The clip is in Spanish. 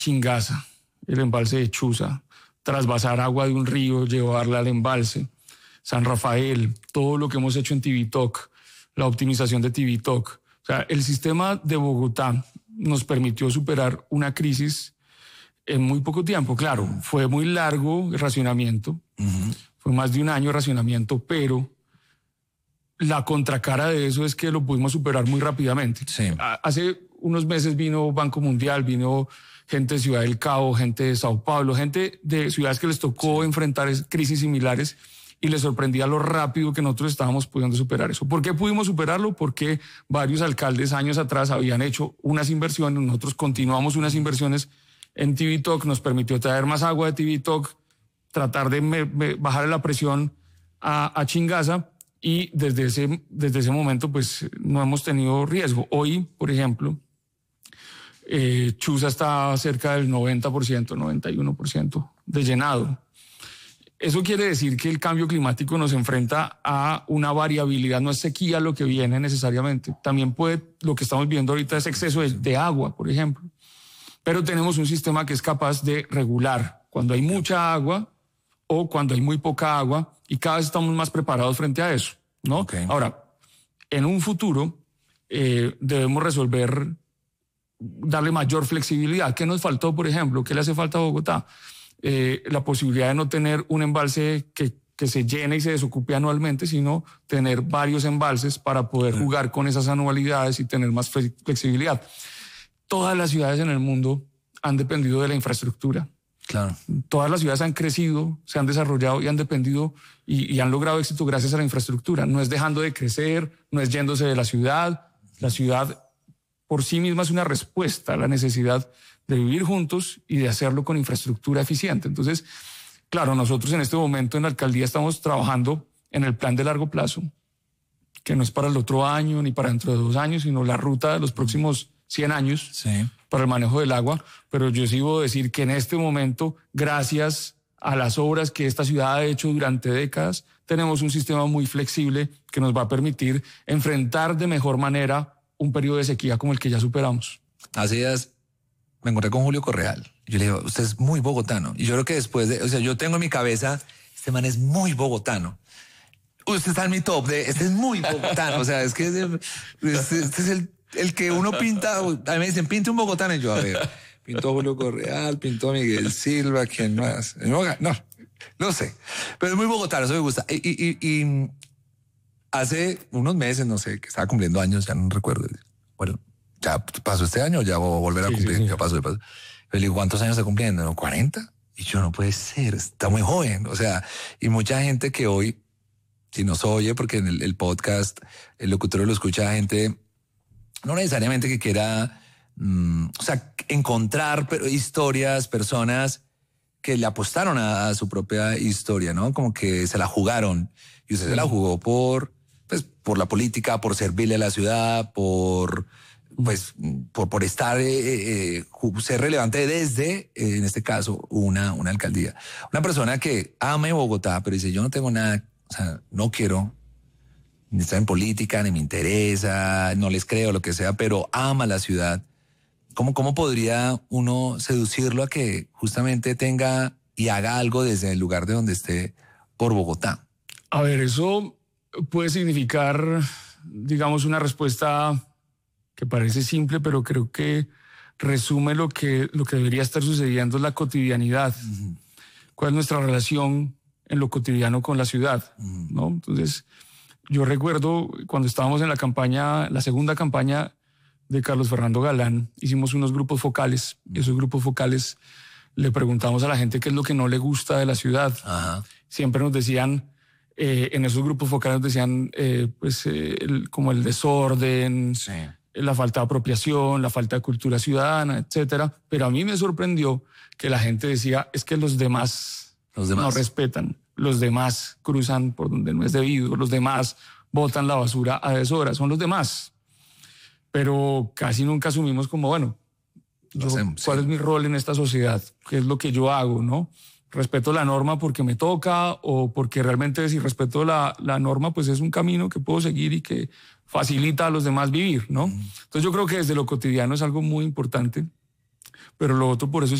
Chingaza, el embalse de Chuza, trasvasar agua de un río, llevarla al embalse, San Rafael, todo lo que hemos hecho en Tibitoc, la optimización de Tibitoc. O sea, el sistema de Bogotá nos permitió superar una crisis en muy poco tiempo. Claro, fue muy largo el racionamiento, fue más de un año de racionamiento, pero la contracara de eso es que lo pudimos superar muy rápidamente. Sí. Hace unos meses vino Banco Mundial, vino gente de Ciudad del Cabo, gente de Sao Paulo, gente de ciudades que les tocó enfrentar crisis similares, y les sorprendía lo rápido que nosotros estábamos pudiendo superar eso. ¿Por qué pudimos superarlo? Porque varios alcaldes años atrás habían hecho unas inversiones, nosotros continuamos unas inversiones en Tibitoc, nos permitió traer más agua de Tibitoc, tratar de bajar la presión a Chingaza, y desde ese momento pues no hemos tenido riesgo. Hoy, por ejemplo, Chuza está cerca del 90%, 91% de llenado. Eso quiere decir que el cambio climático nos enfrenta a una variabilidad, no es sequía lo que viene necesariamente. También lo que estamos viendo ahorita es exceso de agua, por ejemplo. Pero tenemos un sistema que es capaz de regular cuando hay mucha agua o cuando hay muy poca agua, y cada vez estamos más preparados frente a eso, ¿no? Okay. Ahora, en un futuro debemos darle mayor flexibilidad. ¿Qué nos faltó, por ejemplo? ¿Qué le hace falta a Bogotá? La posibilidad de no tener un embalse que se llene y se desocupe anualmente, sino tener varios embalses para poder jugar con esas anualidades y tener más flexibilidad. Todas las ciudades en el mundo han dependido de la infraestructura. Claro. Todas las ciudades han crecido, se han desarrollado y han dependido y han logrado éxito gracias a la infraestructura. No es dejando de crecer, no es yéndose de la ciudad. La ciudad por sí misma es una respuesta a la necesidad de vivir juntos y de hacerlo con infraestructura eficiente. Entonces, claro, nosotros en este momento en la alcaldía estamos trabajando en el plan de largo plazo, que no es para el otro año ni para dentro de 2 años, sino la ruta de los próximos 100 años para el manejo del agua. Pero yo sí puedo decir que en este momento, gracias a las obras que esta ciudad ha hecho durante décadas, tenemos un sistema muy flexible que nos va a permitir enfrentar de mejor manera un periodo de sequía como el que ya superamos. Así es. Me encontré con Julio Correal. Yo le digo, usted es muy bogotano. Y yo creo que después yo tengo en mi cabeza, este man es muy bogotano. Usted está en mi top este es muy bogotano. O sea, es que este es el que uno pinta. A mí me dicen, pinte un bogotano. Y yo, a ver, pinto a Julio Correal, pinto a Miguel Silva, ¿quién más? No sé. Pero es muy bogotano, eso me gusta. Y hace unos meses, no sé, que estaba cumpliendo años, ya no recuerdo. Bueno, ya pasó este año, ya voy a volver a cumplir. Sí. Ya pasó. Pero le digo, ¿cuántos años está cumpliendo? ¿No? 40. Y yo, no puede ser, está muy joven. O sea, y mucha gente que hoy, si nos oye, porque en el podcast, el locutor lo escucha gente, no necesariamente que quiera, encontrar historias, personas que le apostaron a su propia historia, ¿no? Como que se la jugaron. Y usted se la jugó por la política, por servirle a la ciudad, por estar, ser relevante desde, en este caso, una alcaldía. Una persona que ame Bogotá, pero dice, yo no tengo nada, o sea, no quiero ni estar en política, ni me interesa, no les creo, lo que sea, pero ama la ciudad. ¿Cómo podría uno seducirlo a que justamente tenga y haga algo desde el lugar de donde esté por Bogotá? A ver, eso puede significar, digamos, una respuesta que parece simple, pero creo que resume lo que debería estar sucediendo en la cotidianidad. Uh-huh. ¿Cuál es nuestra relación en lo cotidiano con la ciudad? Uh-huh. ¿No? Entonces, yo recuerdo cuando estábamos en la segunda campaña de Carlos Fernando Galán, hicimos unos grupos focales. Uh-huh. Esos grupos focales le preguntamos a la gente qué es lo que no le gusta de la ciudad. Uh-huh. Siempre nos decían, en esos grupos focales nos decían, como el desorden, sí, la falta de apropiación, la falta de cultura ciudadana, etcétera. Pero a mí me sorprendió que la gente decía, es que los demás no respetan, los demás cruzan por donde no es debido, los demás botan la basura a deshora, son los demás. Pero casi nunca asumimos como, bueno, ¿cuál es mi rol en esta sociedad? ¿Qué es lo que yo hago, no? ¿Respeto la norma porque me toca o porque realmente si respeto la norma, pues es un camino que puedo seguir y que facilita a los demás vivir, ¿no? Entonces yo creo que desde lo cotidiano es algo muy importante, pero lo voto por eso